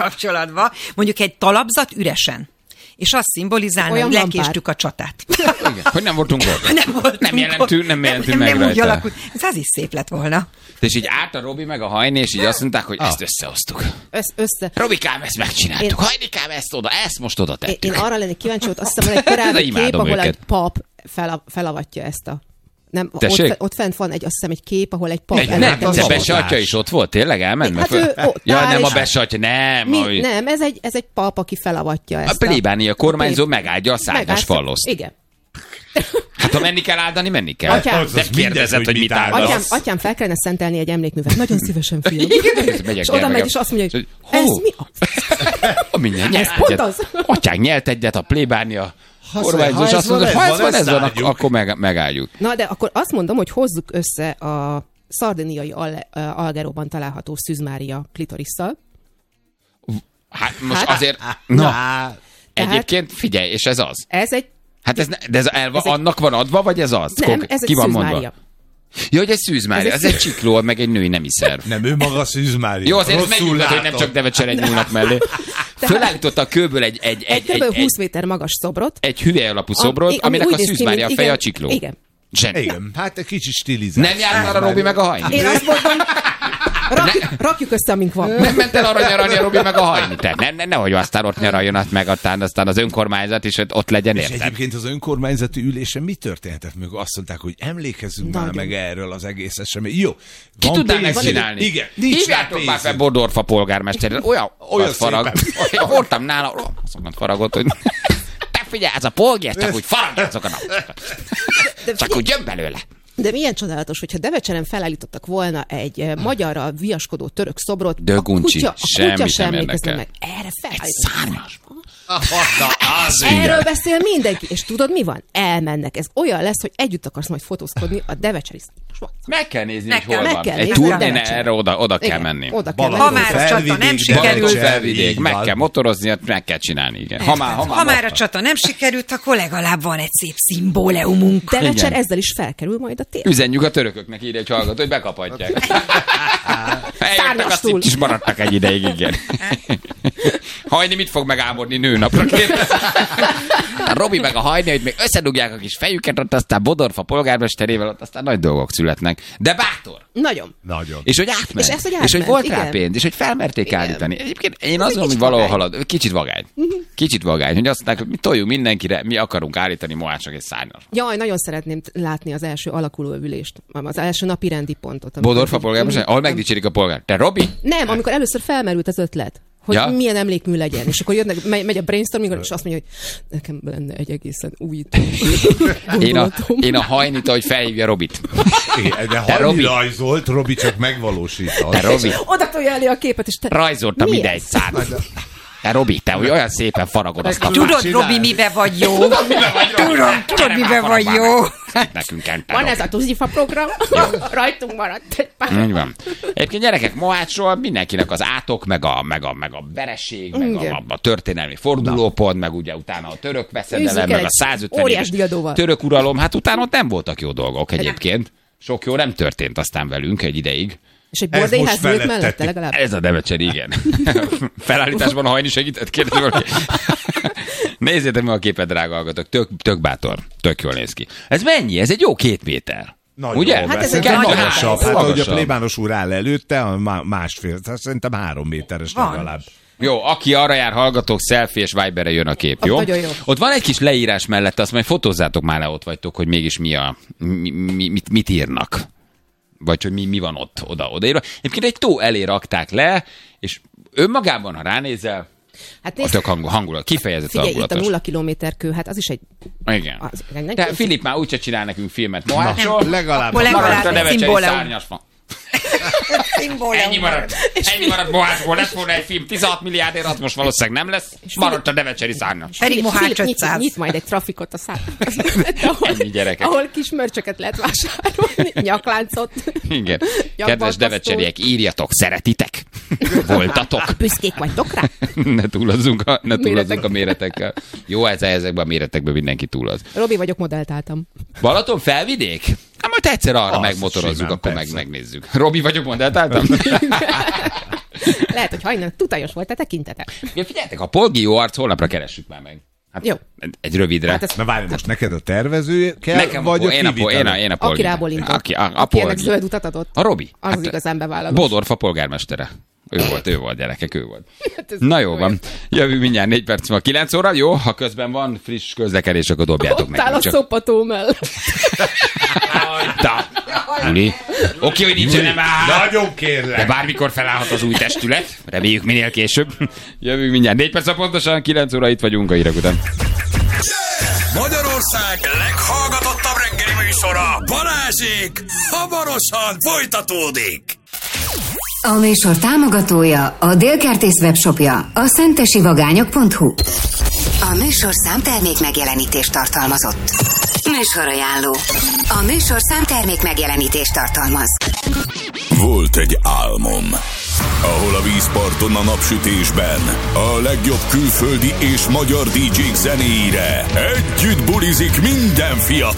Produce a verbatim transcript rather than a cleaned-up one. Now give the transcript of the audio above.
kapcsolatban, mondjuk egy talapzat üresen. És azt szimbolizálna, olyan hogy lekéstük a csatát. Igen, hogy nem voltunk ott. Nem voltunk nem jelentünk, nem jelentünk nem, meg nem úgy alakult. Ez az is szép lett volna. És így állt a Robi meg a Hajni, és így azt mondták, hogy ah. ezt összehoztuk. Össz, össze. Robikám, ezt megcsináltuk. Én... Hajnikám, ezt oda, ezt most oda tettük. Én, én arra lennék kíváncsi, hogy azt hiszem, van egy korábbi kép, ahol őket. Egy pap fel, felavatja ezt a... Nem, ott, ott fent van egy, azt hiszem, egy kép, ahol egy pap... Egy, nem, de Besatya is ott volt, tényleg elment? Hát ő, ó, ja, nem a Besatya, nem. Mi, a... Nem, ez egy, ez egy pap, aki felavatja ezt a... plébánia kormányzó megáldja a szárnyas falloszt. Igen. Hát ha menni kell áldani, menni kell. Atyám, de kérdezett, hogy mit áldasz. Atyám, atyám, fel kellene szentelni egy emlékművet. Nagyon szívesen, fiam. És oda megy, és azt mondja, hogy ez mi a... Minden nyelt atyák nyelt egyet, a plébánia kormányzó, és azt mondja, hogy ha ez van, ez van, akkor megálljuk. Na, de akkor azt mondom, hogy hozzuk össze a szardiniai Algeróban található Szűz Mária klitorisszal. Hát most azért... Na, egyébként figyelj, és ez az. Ez egy Hát ez, de ez elva, ez annak egy... van adva, vagy ez az? Nem, ez Ki egy van Szűz mondva? Mária. Jó, hogy egy Szűz Mária, ez, ez egy csikló, meg egy női nemi szerv. Nem, ő maga Szűz Mária. Jó, azért ez megnyugtat, hogy nem csak Devecsere nyúlnak mellé. Fölállította a kőből egy... Egy, egy, egy, egy húsz méter magas szobrot. Egy hülye alapú szobrot, a, aminek a Szűz Mária a feje a csikló. Igen. Zseni. Igen, hát egy kicsit stilizál. Nem járt már a Robi meg a Hajni? Én azt mondom, rakjuk, rakjuk össze, amink van. Nem ment el arra nyaralni a Robi meg a Hajni. Te ne, ne, nehogy aztán ott nyaraljon át meg, aztán, aztán az önkormányzat is ott legyen, érted? És egyébként az önkormányzati ülésen mi történhetett? Még azt mondták, hogy emlékezzünk már meg erről az egész esemény. Jó. Ki tudnál megcsinálni? Igen. Hívjátok már fel Bodorfa polgármester. Olyan, olyan farag. Voltam nála, azt mondom, faragott, hogy... Figyelj, ez a polgár, csak úgy faragjátok a nap. Csak úgy jön belőle. De milyen csodálatos, hogyha Devecseren felállítottak volna egy uh, magyarra viaskodó török szobrot, Döguncsi, a kutya, a kutya sem emlékezne meg. Erre felállítottak. Szárnyas. Erről beszél mindenki, és tudod mi van? Elmennek. Ez olyan lesz, hogy együtt akarsz majd fotózkodni a devecseri. Meg kell nézni, meg hogy hol meg van. Kell egy turnén erre oda, oda kell igen, menni. Oda kell ha már a csata nem sikerült, felvidék, meg kell motorozni, meg kell csinálni. Igen. Ha, már, ha, már, ha már a csata nem sikerült, akkor legalább van egy szép szimbóleumunk. Devecser ezzel is felkerül majd a tér. Üzenjük a törököknek, írja egy hallgató, hogy bekaphatják. Eljöttek, azt így is maradtak egy ideig, igen. Hajni mit fog megámodni nőnapra? A Robi meg a Hajni, hogy még összedugják a kis fejüket, ott aztán Bodorfa polgármesterével, ott aztán nagy dolgok születnek. De bátor. Nagyon. Nagyon. És hogy átment. És, hogy, és hogy volt igen. rá pénz, és hogy felmerték igen. állítani. Egyébként én azt mondom, hogy valahol halad. Kicsit vagány. Uh-huh. Kicsit vagány, hogy azt mondták, hogy mi toljunk mindenkire, mi akarunk állítani Mohácsnak egy szárnyal. Jaj, nagyon szeretném látni az első alakuló ülést, az első napi rendi pontot. Bodorfa polgármester, ahol megdicsérik a polgár. Te Robi? Nem, amikor először felmerült az ötlet, hogy ja. milyen emlékmű legyen. És akkor jönnek, megy, megy a brainstorming, és azt mondja, hogy nekem lenne egy egészen új én, a, én a Hajnit, hogy felhívja Robit. Igen, de Hajni Robi rajzolt, Robi csak megvalósított. Te Robi. Oda tolja elé a képet, és te... Rajzoltam ide egy szárnyat. Te Robi, te hogy olyan szépen faragod azt a tudod, Robi, mibe vagy jó? Tudom, tudod, mibe vagy jó? Nekünk kell. Van ez a Tuzifa program, rajtunk maradt. Így van. Egyébként gyerekek, Mohácsról mindenkinek az átok, meg a, meg a, meg a vereség, meg a, a történelmi fordulópont, meg ugye utána a török veszedelem, meg a százötven éves török uralom, hát utána ott nem voltak jó dolgok egyébként. Sok jó nem történt aztán velünk egy ideig. És egy bordélyház volt mellette legalább? Ez a Devecseri, igen. Felállításban a Hajni segített, kérdezi valaki. Nézzétek meg a képet, drága hallgatók. Tök, tök bátor. Tök jól néz ki. Ez mennyi? Ez egy jó két méter. Nagyon ugye? Hát ez egy magasabb. Hát ahogy a plébános úr áll előtte, a másfél, szerintem három méteres van. Legalább. Jó, aki arra jár, hallgatók, selfie és Viberre jön a kép, jó? jó? Ott van egy kis leírás mellette, azt majd fotózzátok már le, ott vagytok, hogy mégis mi a, mi, mi, mit, mit írnak. Vagy hogy mi, mi van ott, oda, odaírva. Egyébként egy tó elé rakták le, és önmagában, ha ránézel, hát nézd, a tök hangul, hangulat, kifejezett figyelj, hangulatos. Itt a nulla kilométer kő, hát az is egy... Igen. Az, de Filip már úgyse csinál nekünk filmet. Mohácsról, legalább. Legalább a Devecseri szárnyas van. Ennyi maradt. Ennyi maradt Mohácsból. Lesz volna egy film tizenhat milliárdért, az most valószínűleg nem lesz. Maradt a Devecseri szárnyas. Pedig Mohács ötszáz. Nyit, nyit majd egy trafikot a szárnyas. Ennyi gyerekek. Ahol kis mörcsöket lehet vásárolni, nyakláncot. Igen. Kedves devecseriek, írjatok, szeretitek? Voltatok? Büszkék vagytok rá? Ne túlozzunk a, ne túlozzunk a méretekkel. Jó, ez ezekben a méretekben mindenki túloz. Robi vagyok, modelltáltam. Balaton felvidék? Hát majd egyszer arra az megmotorozzuk, simán, akkor persze. meg megnézzük. Robi vagyok, mondd el, táltam? Lehet, hogy hajnal tutajos volt a tekintete. Ja, figyeljetek, a Polgi jó arc holnapra keressük már meg. Hát jó. Egy rövidre. Hát ez... Na várj, most neked a tervező kell, Nekem vagy a, a, én a, én a, én a Polgi. Aki rábólintott. Aki, a, a Aki ennek zöld utat adott. A Robi. Az hát, igazán bevállalós. Bodorfa polgármestere. Ő volt, ő volt, gyerekek, ő volt. Na jó van. Jövő mindjárt négy perc van kilenc óra. Jó, ha közben van friss közlekedés, akkor dobjátok meg. Ott áll a szopató mellett. Uli. Oké, hogy nincsen nem áll. Nagyon kérlek. De bármikor felállhat az új testület. Reméljük minél később. Jövő mindjárt négy perc, pontosan kilenc óra itt vagyunk a hírek után. Magyarország leghallgatottabb reggeli műsora, Balázsék, hamarosan folytatódik. A műsor támogatója a Dél-Kertész webshopja, a szentesivagányok pont hu. A műsorszám termék megjelenítést tartalmazott. Műsorajánló. A műsorszám termék megjelenítést tartalmaz. Volt egy álmom, ahol a vízparton a napsütésben a legjobb külföldi és magyar dé dzsék zenéire együtt bulizik minden fiatal.